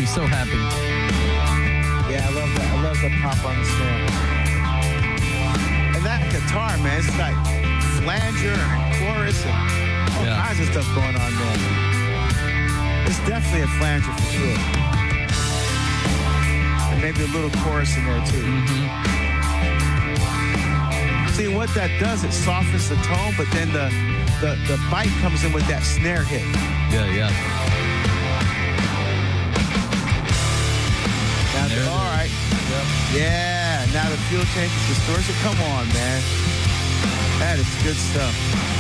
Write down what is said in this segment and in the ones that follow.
so happy. Yeah, I love that. I love the pop on the snare. And that guitar, man, it's like flanger and chorus and all kinds of stuff going on there. It's definitely a flanger for sure. And maybe a little chorus in there too. See, what that does, it softens the tone, but then the bite comes in with that snare hit. Yeah. Now, all right. Yep. Yeah, now the fuel change distortion. Come on, man. That is good stuff.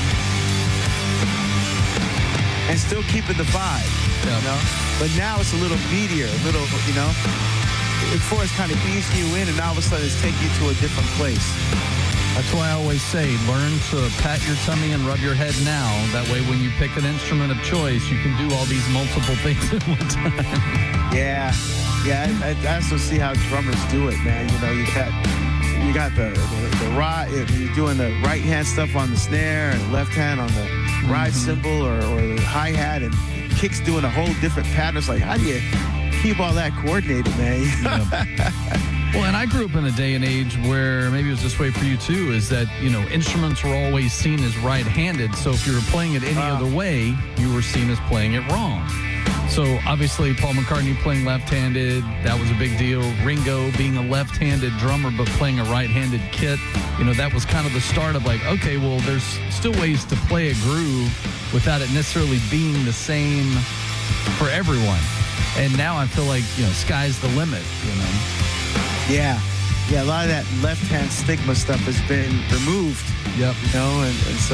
And still keeping the vibe, you know? But now it's a little meatier, a little, you know? Before it's kind of easing you in, and all of a sudden it's taking you to a different place. That's why I always say, learn to pat your tummy and rub your head now. That way, when you pick an instrument of choice, you can do all these multiple things at one time. Yeah. I also see how drummers do it, man. You know, you got the ride. You're doing the right hand stuff on the snare and left hand on the ride cymbal or the hi hat, and kicks doing a whole different pattern. It's like, how do you keep all that coordinated, man? Well, and I grew up in a day and age where maybe it was this way for you too, is that, you know, instruments were always seen as right-handed. So if you were playing it any other way, you were seen as playing it wrong. So obviously Paul McCartney playing left-handed, that was a big deal. Ringo being a left-handed drummer but playing a right-handed kit, you know, that was kind of the start of like, okay, well, there's still ways to play a groove without it necessarily being the same for everyone. And now I feel like, you know, sky's the limit, you know. Yeah, a lot of that left-hand stigma stuff has been removed. Yep. You know, and so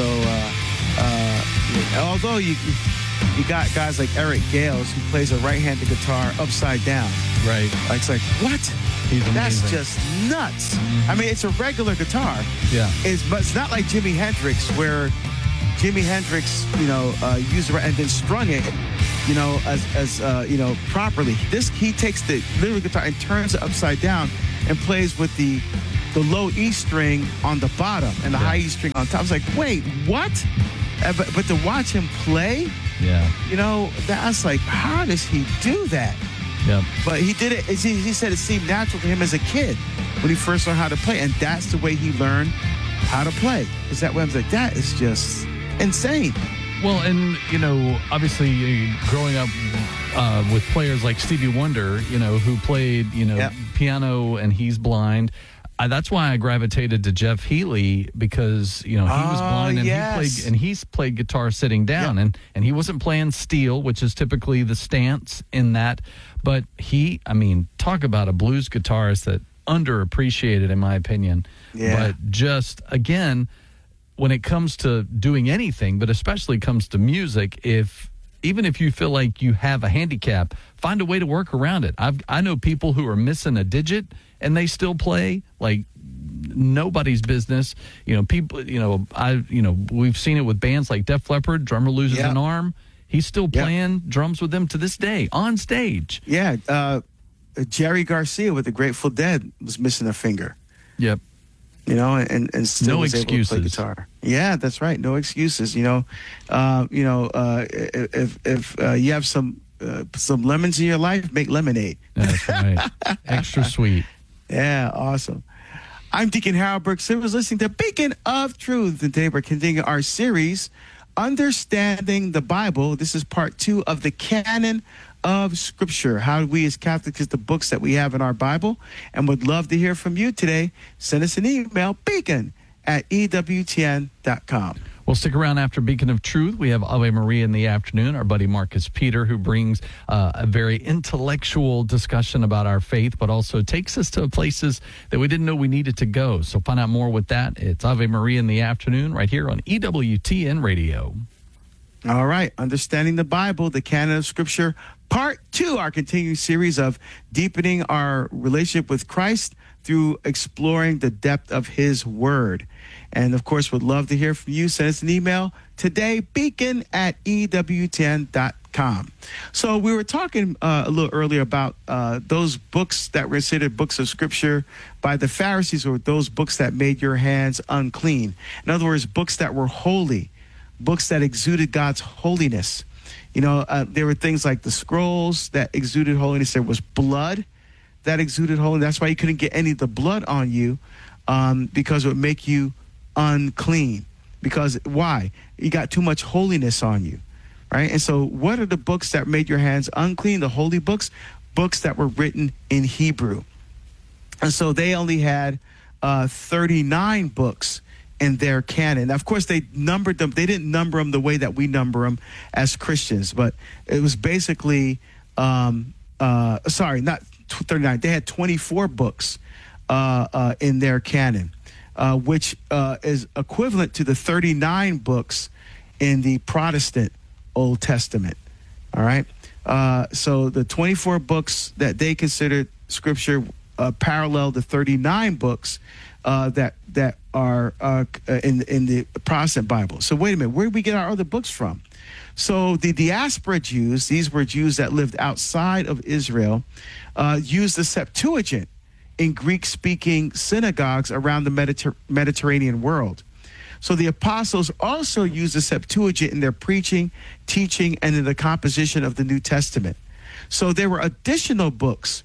although you got guys like Eric Gales who plays a right-handed guitar upside down. Right. It's like, what? He's amazing. That's just nuts. I mean, it's a regular guitar. Yeah. But it's not like Jimi Hendrix, where Jimi Hendrix, you know, used it and then strung it, you know, as you know, properly. He takes the little guitar and turns it upside down and plays with the low E string on the bottom and the high E string on top. I was like, wait, what? But to watch him play, you know, that's like, how does he do that? Yeah. But he did it. He said it seemed natural for him as a kid when he first learned how to play, and that's the way he learned how to play. Is that way? I was like, that is just insane. Well, and, you know, obviously growing up with players like Stevie Wonder, you know, who played, you know, piano and he's blind. That's why I gravitated to Jeff Healey, because, you know, he was blind and he's played guitar sitting down and he wasn't playing steel, which is typically the stance in that. But talk about a blues guitarist that underappreciated, in my opinion. Yeah. But just, again, when it comes to doing anything, but especially comes to music, even if you feel like you have a handicap, find a way to work around it. I know people who are missing a digit and they still play like nobody's business. You know, people, we've seen it with bands like Def Leppard. Drummer loses an arm. He's still playing drums with them to this day on stage. Yeah. Jerry Garcia with the Grateful Dead was missing a finger. Yep. You know, and still was able to play guitar. Yeah, that's right. No excuses. You know, if you have some lemons in your life, make lemonade. That's right. Extra sweet. Yeah, awesome. I'm Deacon Harold Burke Silvers, listening to Beacon of Truth, and today we're continuing our series, Understanding the Bible. This is part 2 of the canon of Scripture, how we as Catholics is the books that we have in our Bible, and would love to hear from you today. Send us an email, beacon@ewtn.com. Well, stick around after Beacon of Truth. We have Ave Maria in the afternoon, our buddy Marcus Peter, who brings a very intellectual discussion about our faith, but also takes us to places that we didn't know we needed to go. So find out more with that. It's Ave Maria in the afternoon right here on EWTN Radio. All right, Understanding the Bible, the Canon of Scripture, Part 2, our continuing series of deepening our relationship with Christ through exploring the depth of His Word. And, of course, would love to hear from you. Send us an email today, beacon@ewtn.com. So we were talking a little earlier about those books that were considered books of Scripture by the Pharisees, or those books that made your hands unclean. In other words, books that were holy, books that exuded God's holiness. There were things like the scrolls that exuded holiness. There was blood that exuded holiness. That's why you couldn't get any of the blood on you, because it would make you unclean. Because why? You got too much holiness on you, right? And so what are the books that made your hands unclean? The holy books, books that were written in Hebrew. And so they only had 39 books in their canon. Now, of course, they numbered them. They didn't number them the way that we number them as Christians, but it was basically, not 39. They had 24 books in their canon, which is equivalent to the 39 books in the Protestant Old Testament. All right. So the 24 books that they considered Scripture parallel the 39 books that are in the Protestant Bible. So wait a minute, where do we get our other books from? So the diaspora Jews, these were Jews that lived outside of Israel, used the Septuagint in Greek-speaking synagogues around the Mediterranean world. So the apostles also used the Septuagint in their preaching, teaching, and in the composition of the New Testament. So there were additional books.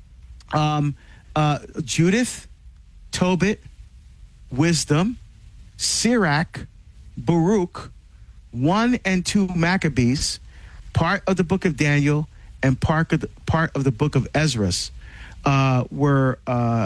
Judith, Tobit, Wisdom, Sirach, Baruch, 1 and 2 Maccabees, part of the book of Daniel, and part of the book of Ezra were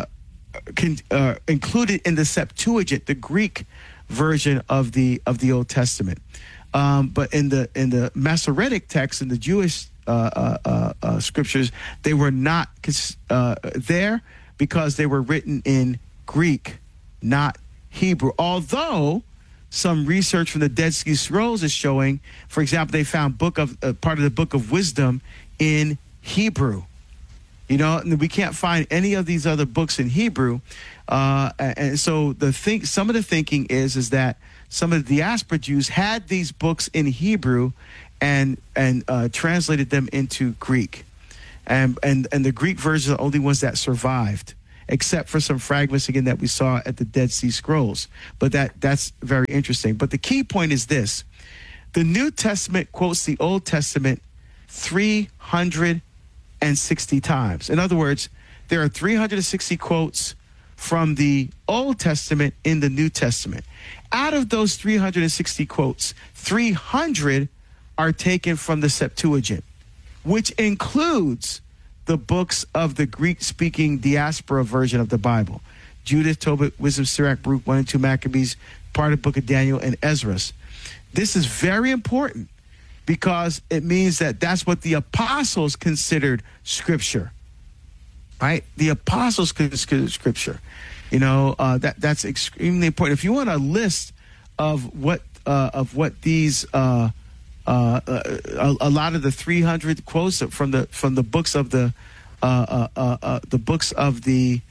included in the Septuagint, the Greek version of the Old Testament. But in the Masoretic text, in the Jewish scriptures, they were not there because they were written in Greek, not Hebrew. Although some research from the Dead Sea Scrolls is showing, for example, they found part of the Book of Wisdom in Hebrew. And we can't find any of these other books in Hebrew, and so some of the thinking is that some of the diaspora Jews had these books in Hebrew and translated them into Greek, and the Greek versions are the only ones that survived, except for some fragments again that we saw at the Dead Sea Scrolls. But that's very interesting. But the key point is this: the New Testament quotes the Old Testament 360 times. In other words, there are 360 quotes from the Old Testament in the New Testament. Out of those 360 quotes, 300 are taken from the Septuagint, which includes the books of the Greek-speaking diaspora version of the Bible: Judith, Tobit, Wisdom, Sirach, Baruch, 1 and 2 Maccabees, part of the book of Daniel, and Ezra. This is very important because it means that that's what the apostles considered Scripture, right? The apostles considered Scripture. That's extremely important. If you want a list of what these a lot of the 300 quotes from the books of the books of the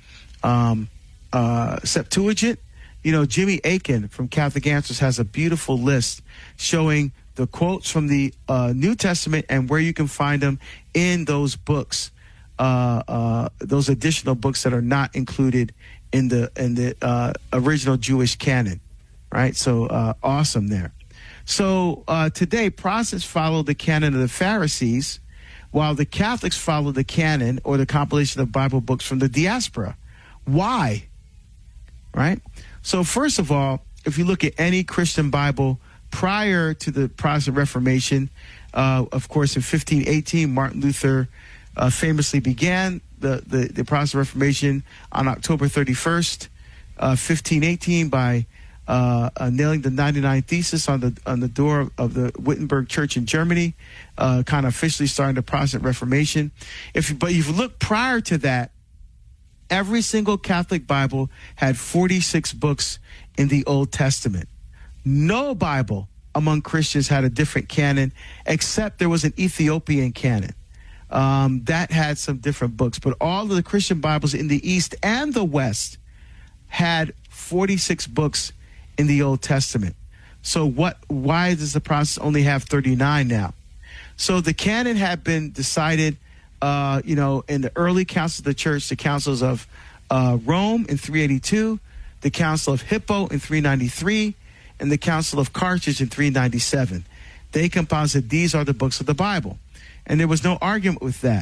Septuagint, Jimmy Akin from Catholic Answers has a beautiful list showing the quotes from the New Testament and where you can find them in those books, those additional books that are not included in the original Jewish canon, right? So awesome there. So today, Protestants follow the canon of the Pharisees, while the Catholics follow the canon or the compilation of Bible books from the diaspora. Why? Right? So first of all, if you look at any Christian Bible prior to the Protestant Reformation, of course, in 1518, Martin Luther famously began the Protestant Reformation on October 31st, 1518, by nailing the 99 Thesis on the door of the Wittenberg Church in Germany, kind of officially starting the Protestant Reformation. But if you look prior to that, every single Catholic Bible had 46 books in the Old Testament. No Bible among Christians had a different canon, except there was an Ethiopian canon that had some different books. But all of the Christian Bibles in the East and the West had 46 books in the Old Testament. So why does the Protestants only have 39 now? So the canon had been decided, in the early councils of the church, the councils of Rome in 382, the Council of Hippo in 393, and the Council of Carthage in 397. they composited, these are the books of the Bible. And there was no argument with that.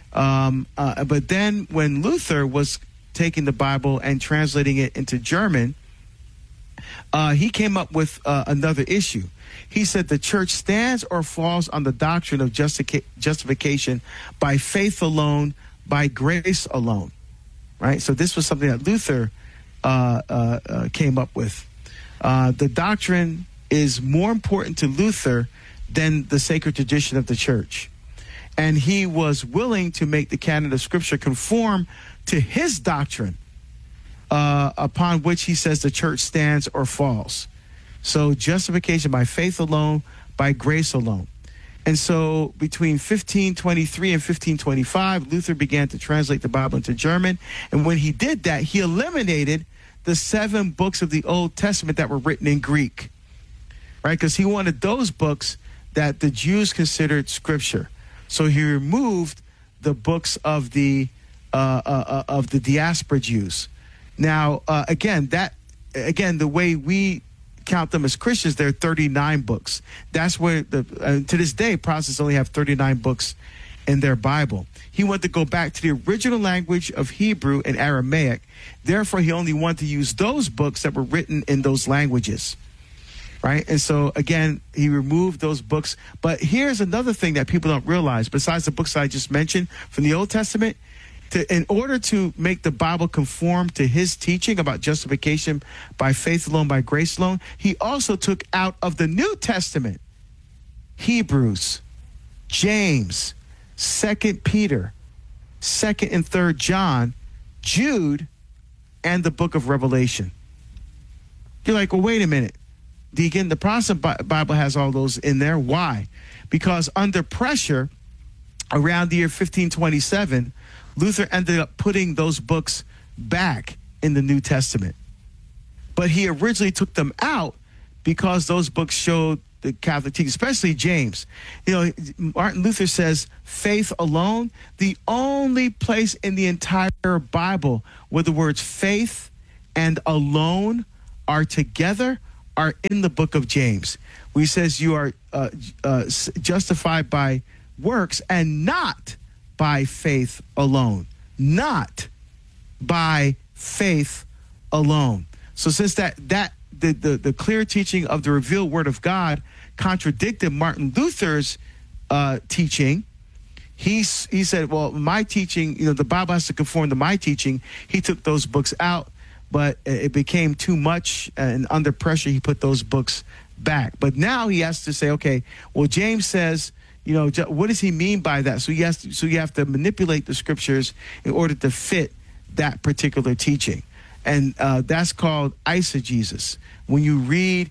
But then when Luther was taking the Bible and translating it into German, he came up with another issue. He said the church stands or falls on the doctrine of justification by faith alone, by grace alone. Right? So this was something that Luther came up with. The doctrine is more important to Luther than the sacred tradition of the church. And he was willing to make the canon of Scripture conform to his doctrine, upon which he says the church stands or falls. So justification by faith alone, by grace alone. And so between 1523 and 1525, Luther began to translate the Bible into German. And when he did that, he eliminated the 7 books of the Old Testament that were written in Greek, right? Because he wanted those books that the Jews considered Scripture. So he removed the books of the diaspora Jews. Now, again, the way we count them as Christians, there are 39 books. That's where to this day, Protestants only have 39 books in their Bible. He wanted to go back to the original language of Hebrew and Aramaic. Therefore, he only wanted to use those books that were written in those languages. Right? And so, again, he removed those books. But here's another thing that people don't realize, besides the books I just mentioned from the Old Testament, in order to make the Bible conform to his teaching about justification by faith alone, by grace alone, he also took out of the New Testament Hebrews, James, 2 Peter, 2nd and 3rd John, Jude, and the book of Revelation. You're like, well, wait a minute. Deacon, the Protestant Bible has all those in there. Why? Because under pressure, around the year 1527, Luther ended up putting those books back in the New Testament. But he originally took them out because those books showed the Catholic teaching, especially James. You know, Martin Luther says faith alone, the only place in the entire Bible where the words faith and alone are together are in the book of James, where he says you are justified by works and not by faith alone. Not by faith alone. So since the clear teaching of the revealed word of God contradicted Martin Luther's teaching, he said, well, my teaching, you know, the Bible has to conform to my teaching. He took those books out, but it became too much, and under pressure, he put those books back. But now he has to say, okay, well, James says, you know, what does he mean by that? So you have to manipulate the scriptures in order to fit that particular teaching, and that's called eisegesis. When you read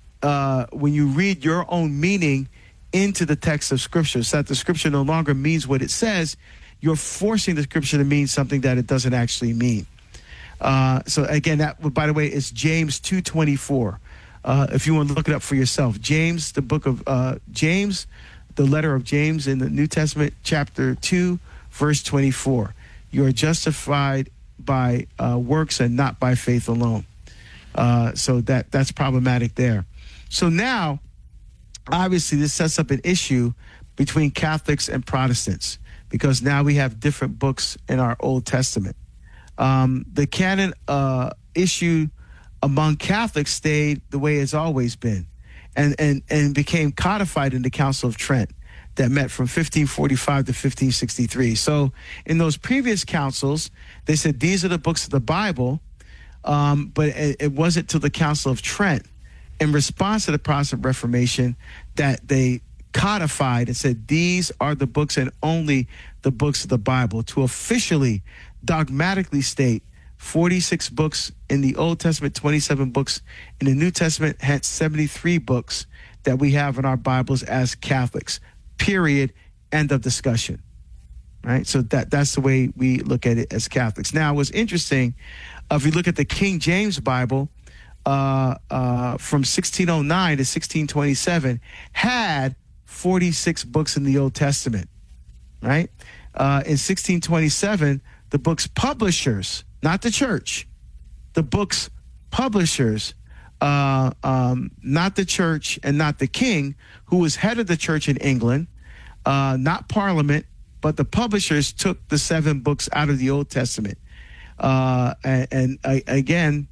your own meaning into the text of scripture, so that the scripture no longer means what it says, you're forcing the scripture to mean something that it doesn't actually mean. So again, that, by the way, is James 2:24. If you want to look it up for yourself, James, the book of James. The letter of James in the New Testament, chapter 2, verse 24. You are justified by works and not by faith alone. So that's problematic there. So now, obviously, this sets up an issue between Catholics and Protestants, because now we have different books in our Old Testament. The canon issue among Catholics stayed the way it's always been, and became codified in the Council of Trent that met from 1545 to 1563. So in those previous councils, they said these are the books of the Bible, but it wasn't till the Council of Trent, in response to the Protestant Reformation, that they codified and said these are the books and only the books of the Bible, to officially, dogmatically state 46 books in the Old Testament, 27 books in the New Testament, hence 73 books that we have in our Bibles as Catholics. Period. End of discussion. Right? So that's the way we look at it as Catholics. Now, what's interesting, if you look at the King James Bible from 1609 to 1627, had 46 books in the Old Testament. Right? In 1627, the book's publishers, not the church, the book's publishers not the church and not the king, who was head of the church in England, not Parliament, but the publishers took the 7 books out of the Old Testament. Again,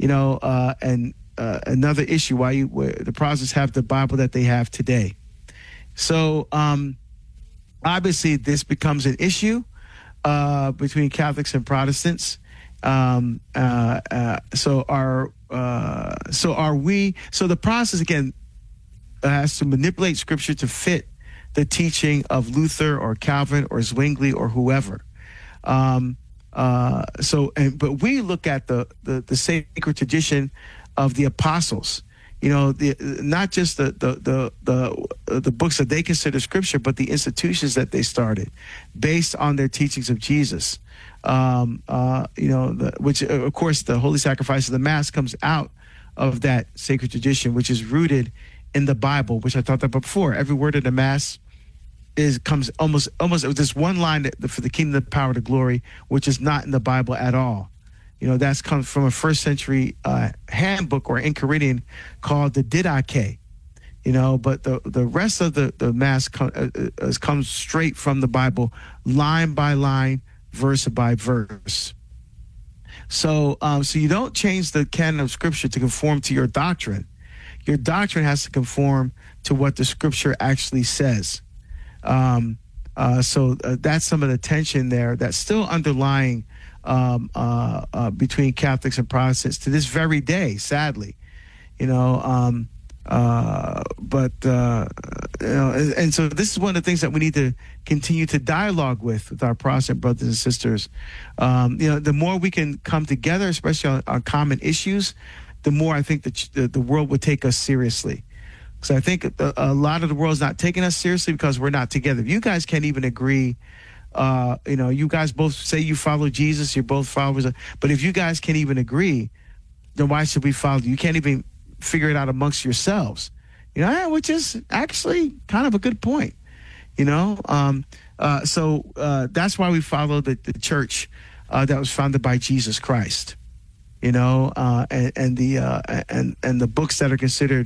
another issue why the Protestants have the Bible that they have today. So obviously this becomes an issue between Catholics and Protestants. So the process again has to manipulate Scripture to fit the teaching of Luther or Calvin or Zwingli or whoever. But we look at the sacred tradition of the apostles. Not just the books that they consider Scripture, but the institutions that they started, based on their teachings of Jesus. Which of course the Holy Sacrifice of the Mass comes out of that sacred tradition, which is rooted in the Bible, which I talked about before. Every word of the Mass comes almost this one line for the kingdom, the power, the glory, which is not in the Bible at all. That's come from a first century handbook or Enchiridion called the Didache. But the rest of the Mass comes straight from the Bible, line by line, verse by verse. So you don't change the canon of Scripture to conform to your doctrine. Your doctrine has to conform to what the Scripture actually says. That's some of the tension there that's still underlying between Catholics and Protestants to this very day, sadly. And so this is one of the things that we need to continue to dialogue with our Protestant brothers and sisters. The more we can come together, especially on common issues, the more I think that the world would take us seriously. Because I think a lot of the world's not taking us seriously because we're not together. You guys can't even agree. You guys both say you follow Jesus. You're both followers. But if you guys can't even agree, then why should we follow you? You can't even figure it out amongst yourselves. Which is actually kind of a good point. So that's why we follow the church that was founded by Jesus Christ. And the books that are considered